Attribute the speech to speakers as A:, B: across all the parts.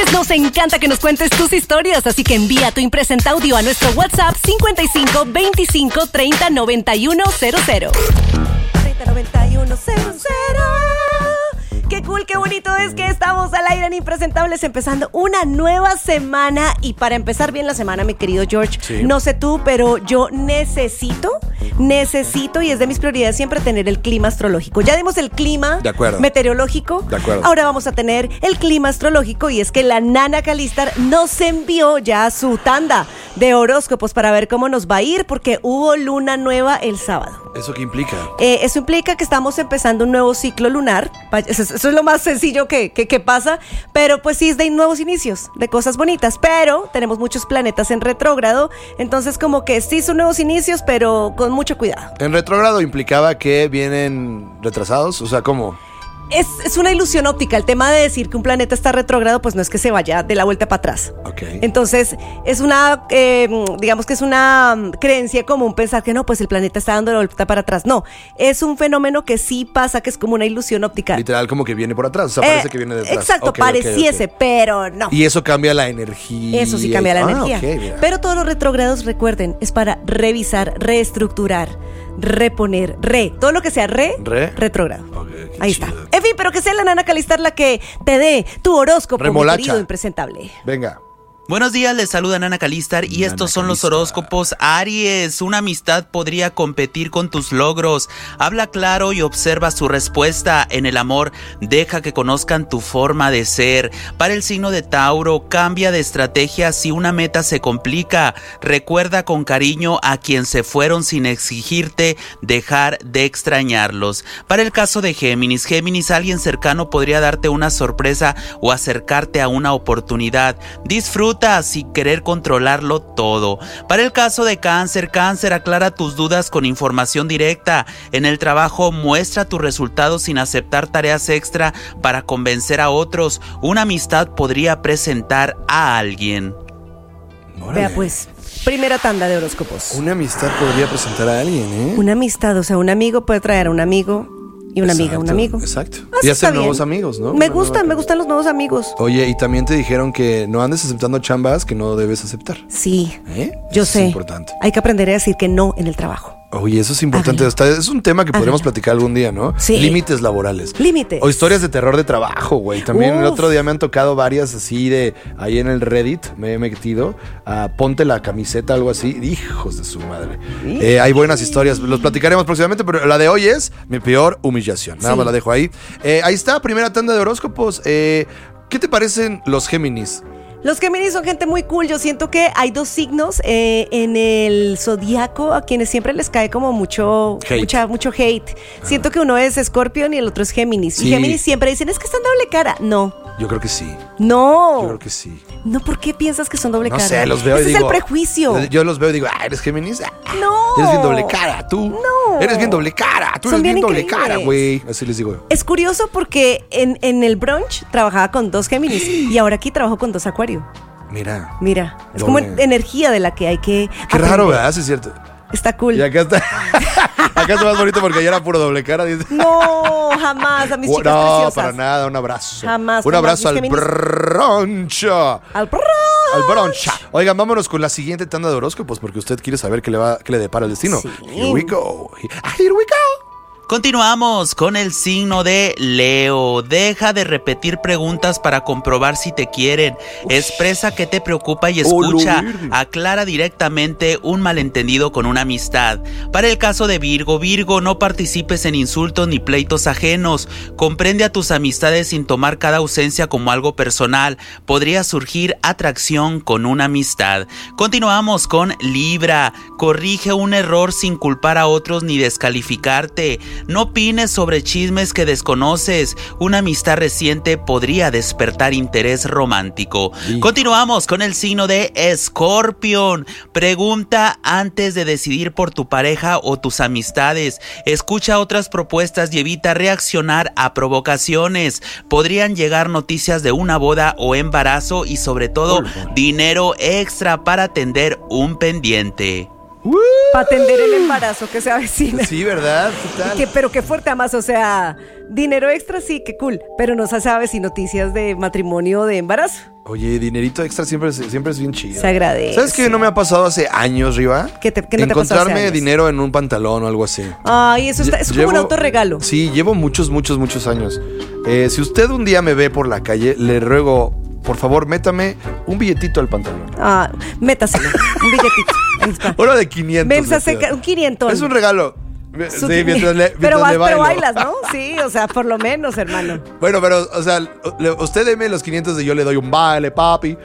A: Pues nos encanta que nos cuentes tus historias, así que envía tu impresenta audio a nuestro WhatsApp 55 25 30 91 00. 30 91 00. Qué cool, qué bonito es que estamos al aire en Impresentables, empezando una nueva semana. Y para empezar bien la semana, mi querido George, sí. No sé tú, pero yo necesito, y es de mis prioridades siempre tener el clima astrológico. Ya dimos el clima meteorológico.
B: De acuerdo.
A: Ahora vamos a tener el clima astrológico, y es que la Nana Calistar nos envió ya su tanda de horóscopos para ver cómo nos va a ir, porque hubo luna nueva el sábado.
B: ¿Eso qué implica?
A: Eso implica que estamos empezando un nuevo ciclo lunar. Eso es lo más sencillo que pasa, pero pues sí es de nuevos inicios, de cosas bonitas, pero tenemos muchos planetas en retrógrado, entonces como que sí son nuevos inicios, pero con mucho cuidado.
B: ¿En retrógrado implicaba que vienen retrasados? O sea, ¿cómo?
A: Es una ilusión óptica. El tema de decir que un planeta está retrógrado, pues no es que se vaya de la vuelta para atrás.
B: Okay.
A: Entonces, es una, digamos que es una creencia común pensar que no, pues el planeta está dando la vuelta para atrás. No, es un fenómeno que sí pasa, que es como una ilusión óptica.
B: Literal, como que viene por atrás, o sea, parece que viene detrás.
A: Exacto, pareciese, pero no.
B: Y eso cambia la energía.
A: Eso sí cambia la energía.
B: Okay,
A: pero todos los retrógrados, recuerden, es para revisar, reestructurar, reponer, todo lo que sea retrógrado.
B: Okay,
A: ahí
B: chido.
A: Está. En fin, pero que sea la Nana Calistar la que te dé tu horóscopo,
B: Remolacha.
A: Mi querido impresentable.
B: Venga.
C: Buenos días, les saluda Nana Calistar y estos son los horóscopos. Aries, una amistad podría competir con tus logros. Habla claro y observa su respuesta. En el amor, deja que conozcan tu forma de ser. Para el signo de Tauro, cambia de estrategia si una meta se complica. Recuerda con cariño a quien se fueron sin exigirte dejar de extrañarlos. Para el caso de Géminis, alguien cercano podría darte una sorpresa o acercarte a una oportunidad. Disfruta sin querer controlarlo todo. Para el caso de Cáncer, aclara tus dudas con información directa. En el trabajo, muestra tus resultados sin aceptar tareas extra para convencer a otros. Una amistad podría presentar a alguien.
B: Órale.
A: Vea pues, primera tanda de horóscopos.
B: Una amistad podría presentar a alguien, ¿eh?
A: Una amistad, o sea, un amigo puede traer a un amigo. Y una amiga, un amigo.
B: Exacto.
A: Así
B: y hacer
A: está
B: nuevos
A: bien.
B: amigos, ¿no?
A: Me gustan los nuevos amigos.
B: Oye, y también te dijeron que no andes aceptando chambas que no debes aceptar.
A: Sí,
B: ¿Eh?
A: yo
B: Eso
A: sé.
B: Es importante.
A: Hay que aprender a decir que no en el trabajo.
B: Oye, eso es importante. Es un tema que podríamos platicar algún día, ¿no?
A: Sí.
B: Límites laborales.
A: Límites.
B: O historias de terror de trabajo, güey. También el otro día me han tocado varias así de... Ahí en el Reddit me he metido. Ponte la camiseta, algo así. Hijos de su madre. Hay buenas historias. Los platicaremos próximamente, pero la de hoy es mi peor humillación. Nada más la dejo ahí. Ahí está, primera tanda de horóscopos. ¿Qué te parecen los Géminis?
A: Los Géminis son gente muy cool. Yo siento que hay dos signos en el zodiaco a quienes siempre les cae como mucho hate. Siento que uno es Escorpión y el otro es Géminis.
B: Sí.
A: Y Géminis siempre dicen, es que están doble cara. No.
B: Yo creo que sí.
A: No.
B: Yo creo que sí.
A: No, ¿por qué piensas que son doble cara?
B: No sé, los veo
A: Ese
B: y digo...
A: es el prejuicio.
B: Yo los veo y digo, ¿eres Géminis?
A: No.
B: Eres bien doble cara, tú.
A: No.
B: Eres bien doble cara. Tú
A: Son
B: eres bien doble
A: increíbles.
B: cara, güey. Así les digo.
A: Es curioso porque en el brunch trabajaba con dos Géminis y ahora aquí trabajo con dos Acuario.
B: Mira.
A: Es como energía de la que hay que
B: Qué
A: aprender.
B: raro, ¿verdad? Sí, es cierto.
A: Está cool.
B: Y acá está. Acá está más bonito porque ayer era puro doble cara.
A: No, jamás. A mis chicas
B: No,
A: preciosas.
B: para nada. Un abrazo.
A: Jamás.
B: Un abrazo al
A: Mis Géminis.
B: brunch.
A: Al brunch.
B: Al brunch. Oigan, vámonos con la siguiente tanda de horóscopos porque usted quiere saber qué le depara el destino.
A: Sí.
B: Here we go. Here we go.
C: Continuamos con el signo de Leo. Deja de repetir preguntas para comprobar si te quieren. Expresa qué te preocupa y escucha. Aclara directamente un malentendido con una amistad. Para el caso de Virgo, no participes en insultos ni pleitos ajenos. Comprende a tus amistades sin tomar cada ausencia como algo personal. Podría surgir atracción con una amistad. Continuamos con Libra. Corrige un error sin culpar a otros ni descalificarte. No opines sobre chismes que desconoces. Una amistad reciente podría despertar interés romántico. Sí. Continuamos con el signo de Escorpión. Pregunta antes de decidir por tu pareja o tus amistades. Escucha otras propuestas y evita reaccionar a provocaciones. Podrían llegar noticias de una boda o embarazo y sobre todo dinero extra para atender un pendiente.
A: Para atender el embarazo que se avecina.
B: Sí, ¿verdad? ¿Qué tal?
A: Pero qué fuerte además, o sea, dinero extra sí, qué cool, pero no se sabe si noticias de matrimonio o de embarazo.
B: Oye, dinerito extra siempre es bien chido.
A: Se agradece.
B: ¿Sabes qué no me ha pasado hace años, Riva?
A: ¿Qué no te pasó hace
B: Encontrarme
A: años?
B: dinero en un pantalón o algo así.
A: Ay, eso es como un autorregalo.
B: Sí, llevo muchos años. Si usted un día me ve por la calle, le ruego, por favor, métame un billetito al pantalón.
A: Ah, métaselo, un billetito. Ahí está.
B: Uno de 500.
A: Memsa seca, un 500.
B: Es un regalo. Sí, mientras
A: pero
B: bailo.
A: bailas, ¿no? Sí, o sea, por lo menos, hermano.
B: Bueno, pero, o sea, usted deme los 500 y yo le doy un baile, papi.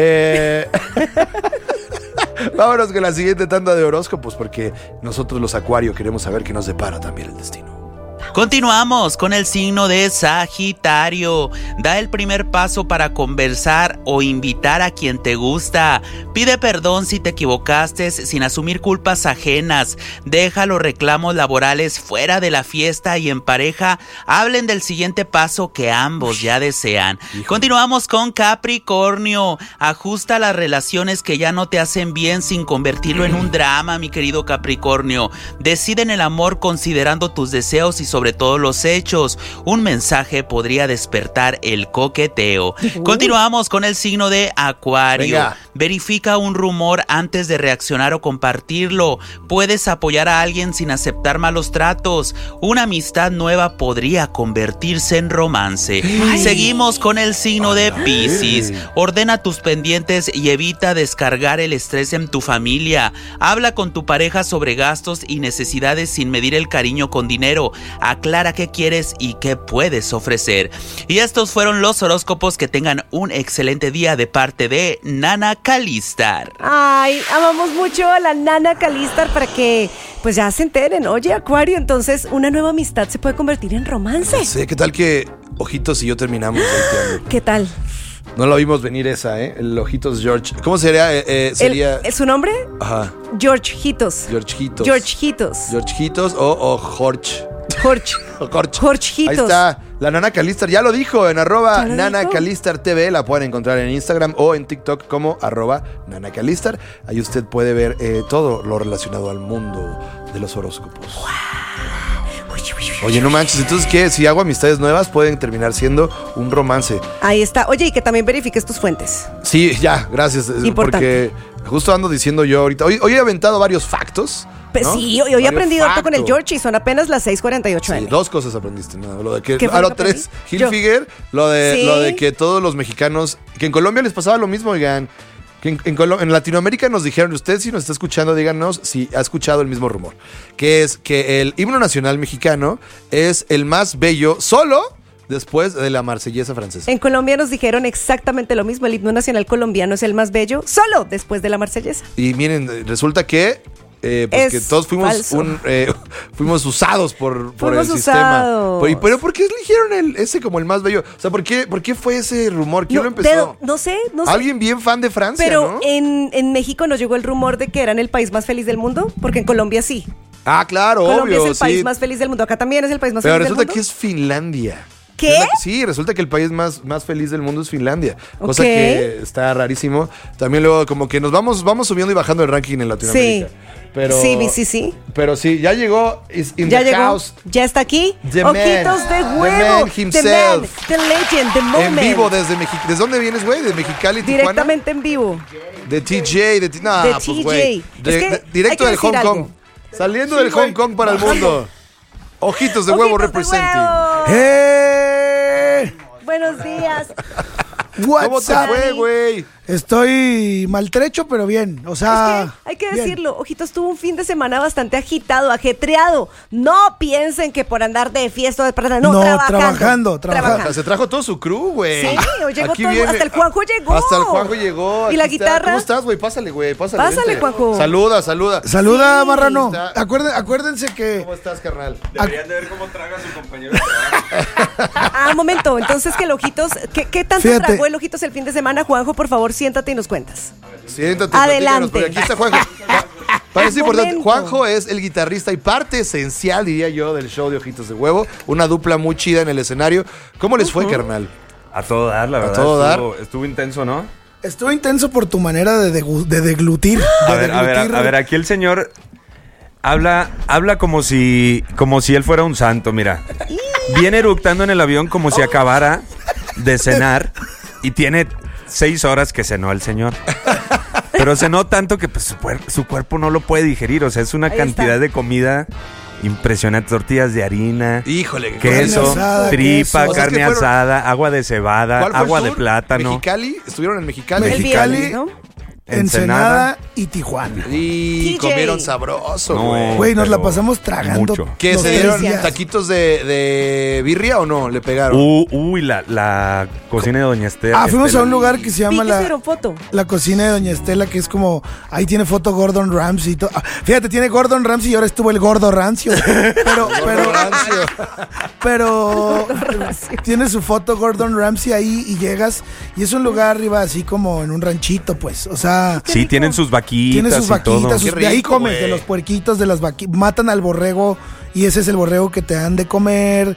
B: Vámonos con la siguiente tanda de horóscopos, porque nosotros los Acuario queremos saber qué nos depara también el destino.
C: Continuamos con el signo de Sagitario. Da el primer paso para conversar o invitar a quien te gusta. Pide perdón si te equivocaste sin asumir culpas ajenas. Deja los reclamos laborales fuera de la fiesta y en pareja hablen del siguiente paso que ambos ya desean. Continuamos con Capricornio. Ajusta las relaciones que ya no te hacen bien sin convertirlo en un drama, mi querido Capricornio. Decide en el amor considerando tus deseos y sobre todo los hechos. Un mensaje podría despertar el coqueteo. Continuamos con el signo de Acuario.
B: Venga.
C: Verifica un rumor antes de reaccionar o compartirlo. Puedes apoyar a alguien sin aceptar malos tratos. Una amistad nueva podría convertirse en romance. Seguimos con el signo de Piscis. Ordena tus pendientes y evita descargar el estrés en tu familia. Habla con tu pareja sobre gastos y necesidades sin medir el cariño con dinero. Aclara qué quieres y qué puedes ofrecer. Y estos fueron los horóscopos. Que tengan un excelente día de parte de Nana Calistar.
A: Ay, amamos mucho a la Nana Calistar para que pues ya se enteren. Oye, Acuario, entonces una nueva amistad se puede convertir en romance.
B: Sí, ¿qué tal que Ojitos y yo terminamos volteando?
A: ¿Qué tal?
B: No lo vimos venir esa, ¿eh? El Ojitos George. ¿Cómo sería? Sería...
A: ¿Es su nombre?
B: Ajá.
A: Georgitos.
B: Georgitos.
A: Georgitos.
B: Georgitos o Jorge.
A: Jorgitos.
B: Ahí está, la Nana Calistar, ya lo dijo en @
A: ¿Ya
B: Nana
A: dijo?
B: Calistar TV, la pueden encontrar en Instagram o en TikTok como @ Nana Calistar. Ahí usted puede ver todo lo relacionado al mundo de los horóscopos. Oye, no manches, entonces ¿qué? Si hago amistades nuevas pueden terminar siendo un romance.
A: Ahí está. Oye, y que también verifiques tus fuentes.
B: Sí, ya, gracias.
A: Importante.
B: Porque justo ando diciendo yo ahorita, hoy he aventado varios factos.
A: Pues
B: ¿no?
A: sí, hoy he
B: Varios
A: aprendido harto con el
B: factos.
A: George y son apenas las 6:48
B: Sí,
A: AM.
B: 2 cosas aprendiste, ¿no? Lo de que,
A: ¿Qué fue lo que
B: tres,
A: aprendí? Yo.
B: Hilfiger, lo de
A: Sí.
B: que todos los mexicanos, que en Colombia les pasaba lo mismo, oigan, que en Latinoamérica nos dijeron, usted si nos está escuchando, díganos si ha escuchado el mismo rumor, que es que el himno nacional mexicano es el más bello solo después de la marsellesa francesa.
A: En Colombia nos dijeron exactamente lo mismo. El himno nacional colombiano es el más bello solo después de la marsellesa.
B: Y miren, resulta que pues
A: Es
B: que todos fuimos
A: falso.
B: fuimos usados por el
A: Fuimos
B: sistema.
A: usados.
B: Pero ¿por qué eligieron ese como el más bello? O sea, ¿por qué fue ese rumor? ¿Quién lo
A: No,
B: empezó?
A: no sé.
B: Alguien bien fan de Francia,
A: Pero
B: ¿no?
A: en México nos llegó el rumor de que eran el país más feliz del mundo, porque en Colombia sí.
B: Ah, claro,
A: Colombia
B: obvio,
A: es el país
B: sí.
A: más feliz del mundo. Acá también es el país más
B: Pero
A: feliz del
B: resulta
A: mundo.
B: que es Finlandia.
A: ¿Qué?
B: Sí, resulta que el país más feliz del mundo es Finlandia. Cosa
A: Ok.
B: que está rarísimo. También luego como que nos vamos subiendo y bajando el ranking en Latinoamérica.
A: Sí.
B: Pero,
A: Sí.
B: Pero sí, ya llegó. Is in
A: Ya
B: the
A: llegó,
B: house.
A: ya está aquí.
B: The man.
A: Ojitos de
B: The
A: huevo.
B: man himself.
A: The legend, the moment.
B: En vivo desde México. ¿Desde dónde vienes, güey? ¿De Mexicali, Tijuana?
A: Directamente en vivo.
B: De TJ, nah,
A: De
B: pues,
A: TJ.
B: güey.
A: Es que hay
B: Directo
A: que
B: del Hong
A: decir
B: Kong.
A: algo.
B: Saliendo del Hong Kong para el mundo. Ojitos de huevo
A: Ojitos de
B: representing.
A: huevo.
D: ¡Eh!
A: Buenos días.
B: ¿Cómo te fue, güey?
D: Estoy maltrecho, pero bien. O sea.
A: Es que hay que
D: bien.
A: decirlo, Ojitos tuvo un fin de semana bastante agitado, ajetreado. No piensen que por andar de fiesta o de parranda, no,
D: No,
A: trabajando.
D: trabajando.
B: Se trajo todo su crew, güey.
A: Sí, hoy llegó
B: Aquí
A: todo,
B: viene-
A: hasta el Juanjo llegó.
B: Hasta el Juanjo llegó.
A: ¿Y la
B: aquí está.
A: guitarra?
B: ¿Cómo estás, güey? Pásale, güey. Pásale,
A: Pásale,
B: vente.
A: Juanjo.
B: Saluda.
D: Saluda,
A: Sí,
D: Marrano.
B: está.
D: Acuérdense que.
B: ¿Cómo estás, carnal?
E: Deberían de ver cómo traga su compañero de trabajo.
A: Un momento, entonces que el Ojitos, ¿qué tanto
D: Fíjate.
A: tragó el Ojitos el fin de semana? Juanjo, por favor, siéntate y nos cuentas.
B: Siéntate,
A: Adelante.
B: platícanos, porque aquí está Juanjo. Parece importante.
A: Momento.
B: Juanjo es el guitarrista y parte esencial, diría yo, del show de Ojitos de Huevo. Una dupla muy chida en el escenario. ¿Cómo les fue, carnal?
E: A todo dar, la verdad.
B: todo dar.
E: Estuvo intenso, ¿no?
D: Estuvo intenso por tu manera de deglutir.
F: A ver, aquí el señor habla como si él fuera un santo, mira. Viene eructando en el avión como si acabara de cenar y tiene 6 horas que cenó el señor. Pero cenó tanto que pues, su cuerpo no lo puede digerir. O sea, es una cantidad de comida impresionante. Tortillas de harina,
B: Híjole,
F: queso,
D: asada,
F: tripa,
D: queso.
F: carne asada, agua de cebada,
B: ¿Cuál fue
F: agua
B: el
F: de
B: tour?
F: plátano.
B: ¿Mexicali? ¿Estuvieron en Mexicali?
D: Mexicali,
A: ¿no?
D: Ensenada y Tijuana.
B: Y
A: TJ.
B: comieron sabroso,
F: No.
B: güey.
D: Güey, nos la
F: pero
D: pasamos tragando.
F: mucho.
B: ¿Qué,
D: los
B: se
D: 3
B: dieron
D: días.
B: taquitos de birria o no? ¿Le pegaron?
F: Uy, la cocina de Doña Estela.
D: Fuimos a un lugar que se
A: Vi
D: llama
A: que subieron foto.
D: la cocina de Doña Estela, que es como, ahí tiene foto Gordon Ramsay y todo. Fíjate, tiene Gordon Ramsay y ahora estuvo el Gordo Rancio. Pero tiene su foto Gordon Ramsay ahí y llegas y es un lugar arriba así como en un ranchito, pues. O sea,
F: Sí, tienen sus vaquitas.
D: tiene sus
F: y todo.
D: vaquitas,
B: Qué
D: de ahí
B: rico,
D: comes,
B: güey.
D: de los puerquitos, de las vaquitas. Matan al borrego y ese es el borrego que te dan de comer.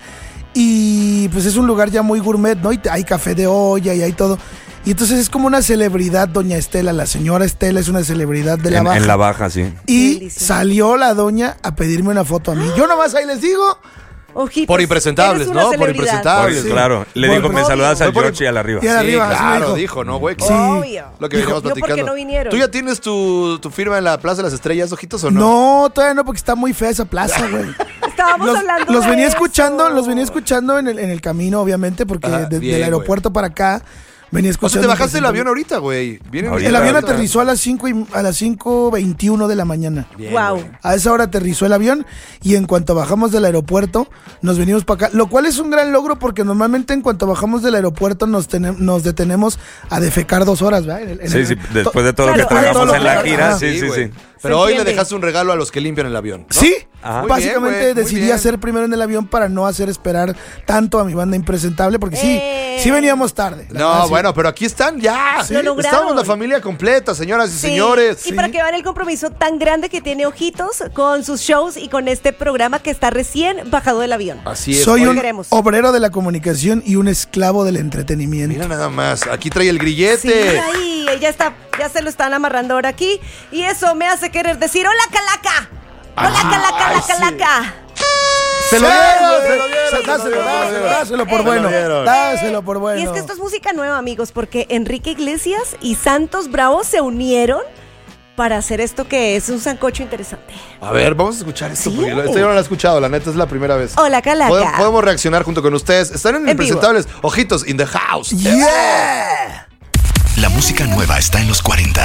D: Y pues es un lugar ya muy gourmet, ¿no? Y hay café de olla y hay todo. Y entonces es como una celebridad, Doña Estela. La señora Estela es una celebridad de la baja.
F: En la baja, sí.
D: Y
A: Delicioso.
D: salió la doña a pedirme una foto a mí. Yo nomás ahí les digo.
A: Ojitos,
B: Por impresentables,
A: eres una
B: ¿no? Por
A: celebridad.
B: impresentables.
F: Pues, claro. Le
D: Bueno,
F: dijo, me
A: obvio.
F: saludas al
B: Fue por-
F: George y al arriba.
D: Y al arriba, así
B: claro,
D: me
B: dijo, ¿no, güey?
D: Sí.
A: Obvio.
B: Lo que veníamos
A: Yo porque
B: platicando.
A: no vinieron.
B: ¿Tú ya tienes tu firma en la Plaza de las Estrellas, Ojitos, o no?
D: No, todavía no, porque está muy fea esa plaza, güey.
A: Estábamos hablando
D: Los
A: de
D: venía
A: eso.
D: escuchando en el camino, obviamente, porque
B: Ajá, bien,
D: del aeropuerto para acá venía
B: O
D: escuchando.
B: sea, te bajaste del
D: presentando.
B: avión ahorita, güey. Vienen
F: Ahorita,
D: El avión
F: ahorita.
D: aterrizó a las 5:21 de la mañana.
B: Bien,
A: Wow.
B: güey.
D: A esa hora aterrizó el avión y en cuanto bajamos del aeropuerto nos venimos para acá, lo cual es un gran logro porque normalmente en cuanto bajamos del aeropuerto nos detenemos a defecar 2 horas, ¿verdad?
F: Sí, después de todo lo
A: Claro,
F: que tragamos
D: todo lo
F: en la
D: que-
F: gira,
D: ajá.
F: sí.
B: güey.
F: sí.
B: Pero hoy le
A: entiende.
B: dejaste un regalo a los que limpian el avión, ¿no?
D: Sí,
F: Ajá.
B: Muy
D: básicamente
B: bien, güey, muy
D: decidí
B: bien.
D: hacer primero en el avión para no hacer esperar tanto a mi banda impresentable, porque sí veníamos tarde. la verdad,
B: No,
D: sí.
B: bueno, pero aquí están ya.
A: Lo lograron.
B: Estamos la familia completa, señoras y
A: Sí,
B: señores.
A: Y para que vean el compromiso tan grande que tiene Ojitos con sus shows y con este programa que está recién bajado del avión.
B: Así es.
D: Soy
B: Oye,
D: un
A: queremos.
D: obrero de la comunicación y un esclavo del entretenimiento.
B: Mira nada más, aquí trae el
A: Sí,
B: grillete.
A: ahí, ya se lo están amarrando ahora aquí. Y eso me hace querer decir, ¡hola, Calaca! ¡Hola, Calaca,
B: ay,
A: la
B: sí.
A: Calaca!
D: Se lo
B: Sí,
D: dieron,
B: se lo dieron.
D: dáselo por
B: Se lo
D: bueno.
B: dieron.
D: Dáselo por bueno.
A: Y es que esto es música nueva, amigos, porque Enrique Iglesias y Santos Bravo se unieron para hacer esto que es un sancocho interesante.
B: A ver, vamos a escuchar esto,
A: Sí.
B: porque esto yo no lo he escuchado, la neta es la primera vez.
A: Hola, Calaca.
B: Podemos reaccionar junto con ustedes. Están en
A: En
B: Impresentables. Ojitos, in the house.
D: Yeah.
G: La música nueva está en los 40.